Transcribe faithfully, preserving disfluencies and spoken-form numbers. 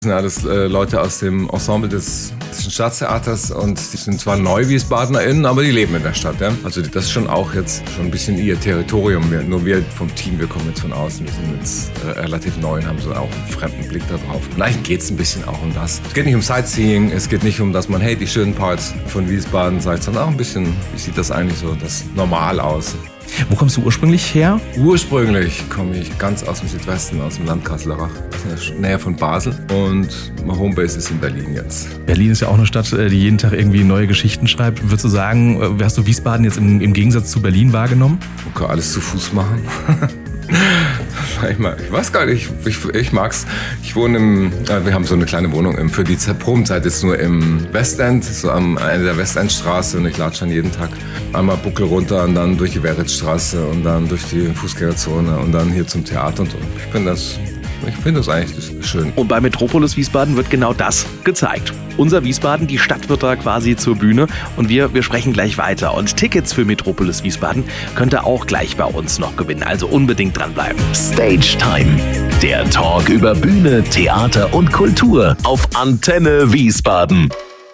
Das sind alles äh, Leute aus dem Ensemble des, des Staatstheaters und die sind zwar NeuwiesbadenerInnen, aber die leben in der Stadt. Ja? Also das ist schon auch jetzt schon ein bisschen ihr Territorium. Wir, nur wir vom Team, wir kommen jetzt von außen, wir sind jetzt äh, relativ neu und haben so auch einen fremden Blick darauf. Vielleicht geht es ein bisschen auch um das. Es geht nicht um Sightseeing, es geht nicht um, dass man, hey, die schönen Parts von Wiesbaden zeigt, sondern auch ein bisschen, wie sieht das eigentlich so, das normal aus. Wo kommst du ursprünglich her? Ursprünglich komme ich ganz aus dem Südwesten, aus dem Land Kassel-Lörrach, in der Nähe von Basel. Und mein Homebase ist in Berlin jetzt. Berlin ist ja auch eine Stadt, die jeden Tag irgendwie neue Geschichten schreibt. Würdest du sagen, wie hast du Wiesbaden jetzt im, im Gegensatz zu Berlin wahrgenommen? Man kann alles zu Fuß machen. Ich, mag, ich weiß gar nicht, ich, ich mag's. Ich wohne im, wir haben so eine kleine Wohnung im, für die Probenzeit jetzt nur im Westend, so am Ende der Westendstraße und ich latsche dann jeden Tag einmal Buckel runter und dann durch die Werritzstraße und dann durch die Fußgängerzone und dann hier zum Theater und so. Ich finde das, ich finde das eigentlich schön. Und bei Metropolis Wiesbaden wird genau das gezeigt. Unser Wiesbaden, die Stadt wird da quasi zur Bühne und wir, wir sprechen gleich weiter. Und Tickets für Metropolis Wiesbaden könnt ihr auch gleich bei uns noch gewinnen, also unbedingt dranbleiben. Stage Time, der Talk über Bühne, Theater und Kultur auf Antenne Wiesbaden.